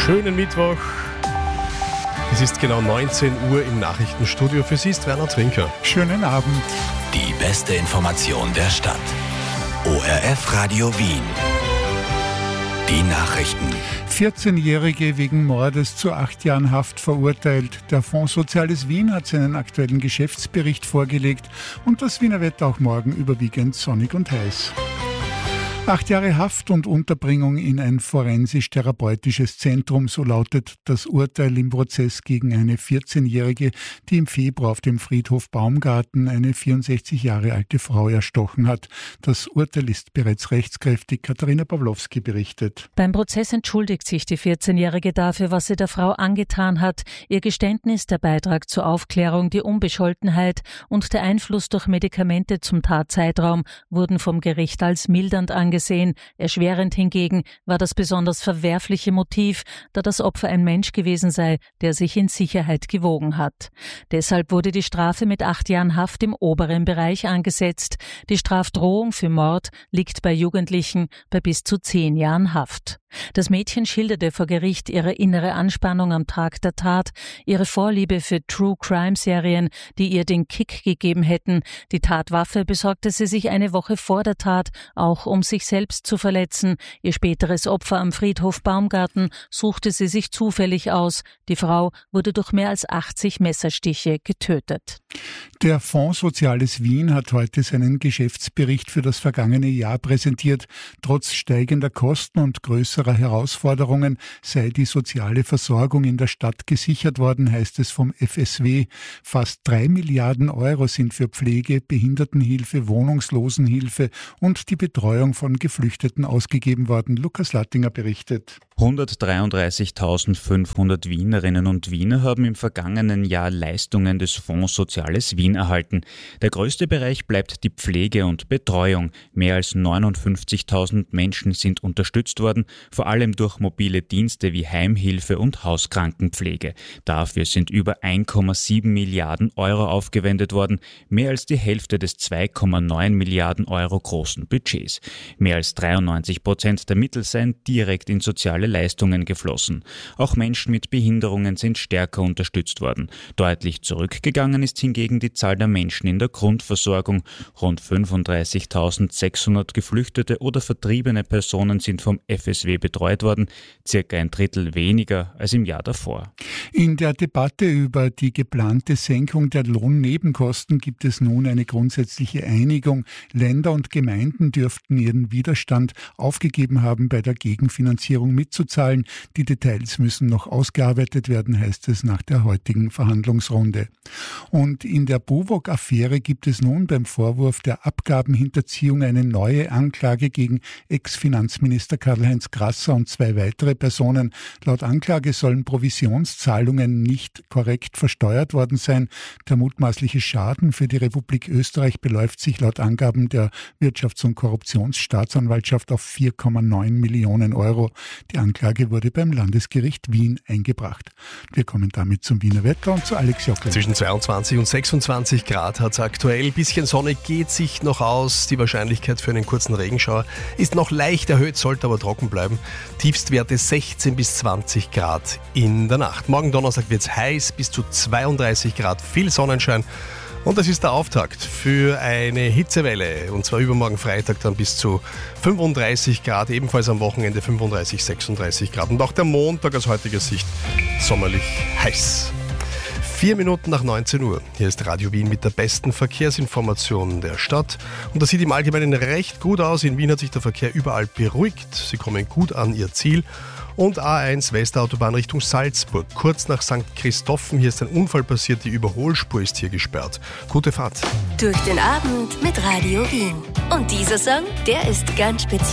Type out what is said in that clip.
Schönen Mittwoch. Es ist genau 19 Uhr im Nachrichtenstudio. Für Sie ist Werner Trinker. Schönen Abend. Die beste Information der Stadt. ORF Radio Wien. Die Nachrichten. 14-Jährige wegen Mordes zu 8 Jahren Haft verurteilt. Der Fonds Soziales Wien hat seinen aktuellen Geschäftsbericht vorgelegt und das Wiener Wetter auch morgen überwiegend sonnig und heiß. 8 Jahre Haft und Unterbringung in ein forensisch-therapeutisches Zentrum, so lautet das Urteil im Prozess gegen eine 14-Jährige, die im Februar auf dem Friedhof Baumgarten eine 64 Jahre alte Frau erstochen hat. Das Urteil ist bereits rechtskräftig. Katharina Pawlowski berichtet. Beim Prozess entschuldigt sich die 14-Jährige dafür, was sie der Frau angetan hat. Ihr Geständnis, der Beitrag zur Aufklärung, die Unbescholtenheit und der Einfluss durch Medikamente zum Tatzeitraum wurden vom Gericht als mildernd angesehen. Erschwerend hingegen war das besonders verwerfliche Motiv, da das Opfer ein Mensch gewesen sei, der sich in Sicherheit gewogen hat. Deshalb wurde die Strafe mit 8 Jahren Haft im oberen Bereich angesetzt. Die Strafdrohung für Mord liegt bei Jugendlichen bei bis zu 10 Jahren Haft. Das Mädchen schilderte vor Gericht ihre innere Anspannung am Tag der Tat, ihre Vorliebe für True-Crime-Serien, die ihr den Kick gegeben hätten. Die Tatwaffe besorgte sie sich eine Woche vor der Tat, auch um sich selbst zu verletzen. Ihr späteres Opfer am Friedhof Baumgarten suchte sie sich zufällig aus. Die Frau wurde durch mehr als 80 Messerstiche getötet. Der Fonds Soziales Wien hat heute seinen Geschäftsbericht für das vergangene Jahr präsentiert. Trotz steigender Kosten und größerer Herausforderungen sei die soziale Versorgung in der Stadt gesichert worden, heißt es vom FSW. Fast 3 Milliarden Euro sind für Pflege, Behindertenhilfe, Wohnungslosenhilfe und die Betreuung von Geflüchteten ausgegeben worden. Lukas Lattinger berichtet. 133.500 Wienerinnen und Wiener haben im vergangenen Jahr Leistungen des Fonds Soziales Wien erhalten. Der größte Bereich bleibt die Pflege und Betreuung. Mehr als 59.000 Menschen sind unterstützt worden, vor allem durch mobile Dienste wie Heimhilfe und Hauskrankenpflege. Dafür sind über 1,7 Milliarden Euro aufgewendet worden, mehr als die Hälfte des 2,9 Milliarden Euro großen Budgets. Mehr als 93% der Mittel seien direkt in soziale Leistungen geflossen. Auch Menschen mit Behinderungen sind stärker unterstützt worden. Deutlich zurückgegangen ist hingegen die Zahl der Menschen in der Grundversorgung. Rund 35.600 geflüchtete oder vertriebene Personen sind vom FSW betreut worden, circa ein Drittel weniger als im Jahr davor. In der Debatte über die geplante Senkung der Lohnnebenkosten gibt es nun eine grundsätzliche Einigung. Länder und Gemeinden dürften ihren Widerstand aufgegeben haben, bei der Gegenfinanzierung mitzuzahlen. Die Details müssen noch ausgearbeitet werden, heißt es nach der heutigen Verhandlungsrunde. Und in der BUWOG-Affäre gibt es nun beim Vorwurf der Abgabenhinterziehung eine neue Anklage gegen Ex-Finanzminister Karl-Heinz Grasser und 2 weitere Personen. Laut Anklage sollen Provisionszahlungen nicht korrekt versteuert worden sein. Der mutmaßliche Schaden für die Republik Österreich beläuft sich laut Angaben der Wirtschafts- und Korruptionsstaatsanwaltschaft auf 4,9 Millionen Euro. Die Anklage wurde beim Landesgericht Wien eingebracht. Wir kommen damit zum Wiener Wetter und zu Alex Jockel. Zwischen 22 und 26 Grad hat es aktuell. Ein bisschen Sonne geht sich noch aus. Die Wahrscheinlichkeit für einen kurzen Regenschauer ist noch leicht erhöht, sollte aber trocken bleiben. Tiefstwerte 16 bis 20 Grad in der Nacht. Morgen Donnerstag wird es heiß, bis zu 32 Grad, viel Sonnenschein. Und das ist der Auftakt für eine Hitzewelle. Und zwar übermorgen Freitag dann bis zu 35 Grad, ebenfalls am Wochenende 35, 36 Grad. Und auch der Montag aus heutiger Sicht sommerlich heiß. 4 Minuten nach 19 Uhr. Hier ist Radio Wien mit der besten Verkehrsinformation der Stadt. Und das sieht im Allgemeinen recht gut aus. In Wien hat sich der Verkehr überall beruhigt. Sie kommen gut an ihr Ziel. Und A1 Westautobahn Richtung Salzburg. Kurz nach St. Christophen, hier ist ein Unfall passiert, die Überholspur ist hier gesperrt. Gute Fahrt. Durch den Abend mit Radio Wien. Und dieser Song, der ist ganz speziell.